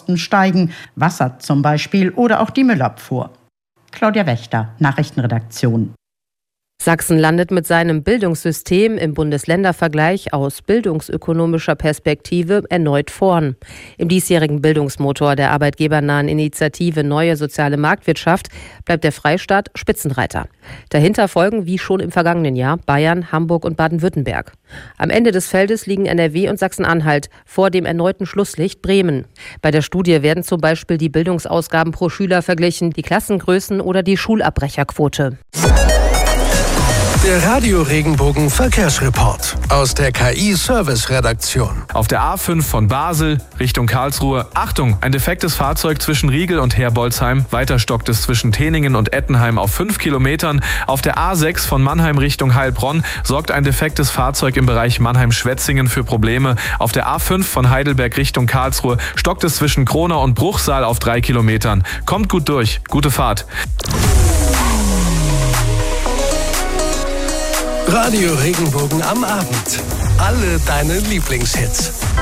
Kosten steigen, Wasser zum Beispiel oder auch die Müllabfuhr. Claudia Wächter, Nachrichtenredaktion. Sachsen landet mit seinem Bildungssystem im Bundes-Länder-Vergleich aus bildungsökonomischer Perspektive erneut vorn. Im diesjährigen Bildungsmotor der arbeitgebernahen Initiative Neue Soziale Marktwirtschaft bleibt der Freistaat Spitzenreiter. Dahinter folgen, wie schon im vergangenen Jahr, Bayern, Hamburg und Baden-Württemberg. Am Ende des Feldes liegen NRW und Sachsen-Anhalt vor dem erneuten Schlusslicht Bremen. Bei der Studie werden zum Beispiel die Bildungsausgaben pro Schüler verglichen, die Klassengrößen oder die Schulabbrecherquote. Der Radio-Regenbogen Verkehrsreport aus der KI-Service-Redaktion. Auf der A5 von Basel Richtung Karlsruhe. Achtung, ein defektes Fahrzeug zwischen Riegel und Herbolzheim. Weiter stockt es zwischen Teningen und Ettenheim auf 5 Kilometern. Auf der A6 von Mannheim Richtung Heilbronn sorgt ein defektes Fahrzeug im Bereich Mannheim-Schwetzingen für Probleme. Auf der A5 von Heidelberg Richtung Karlsruhe stockt es zwischen Kronau und Bruchsal auf 3 Kilometern. Kommt gut durch. Gute Fahrt. Radio Regenbogen am Abend. Alle deine Lieblingshits.